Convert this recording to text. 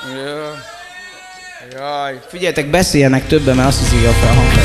Jaj. Figyeljetek, beszéljenek többen, mert azt hiszik a felhang.